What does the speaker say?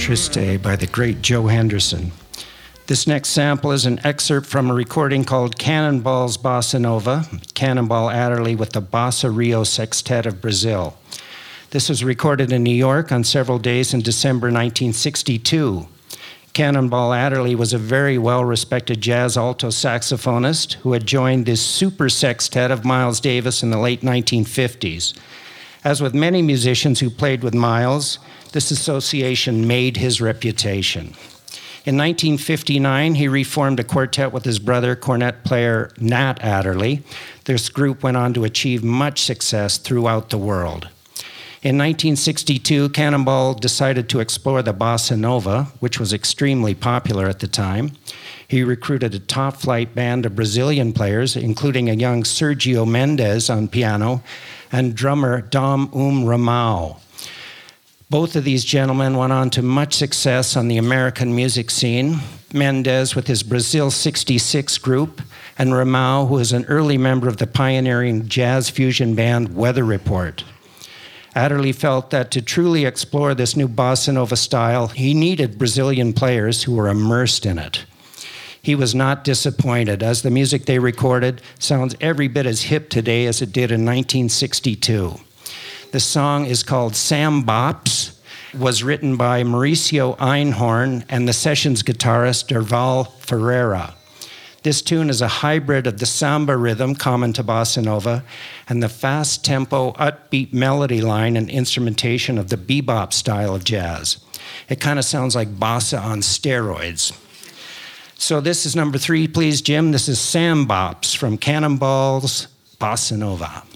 Triste by the great Joe Henderson. This next sample is an excerpt from a recording called Cannonball's Bossa Nova, Cannonball Adderley with the Bossa Rio Sextet of Brazil. This was recorded in New York on several days in December 1962. Cannonball Adderley was a very well-respected jazz alto saxophonist who had joined this super sextet of Miles Davis in the late 1950s. As with many musicians who played with Miles, this association made his reputation. In 1959, he reformed a quartet with his brother, cornet player Nat Adderley. This group went on to achieve much success throughout the world. In 1962, Cannonball decided to explore the bossa nova, which was extremely popular at the time. He recruited a top-flight band of Brazilian players, including a young Sergio Mendes on piano and drummer Dom Ramau. Both of these gentlemen went on to much success on the American music scene. Mendes with his Brazil 66 group, and Ramau, who was an early member of the pioneering jazz fusion band Weather Report. Adderley felt that to truly explore this new bossa nova style, he needed Brazilian players who were immersed in it. He was not disappointed, as the music they recorded sounds every bit as hip today as it did in 1962. The song is called Sam Bops, was written by Mauricio Einhorn and the sessions guitarist Derval Ferreira. This tune is a hybrid of the samba rhythm common to bossa nova and the fast-tempo, upbeat melody line and instrumentation of the bebop style of jazz. It kind of sounds like bossa on steroids. So this is number 3, please, Jim. This is Sam Bops from Cannonball's Bossa Nova.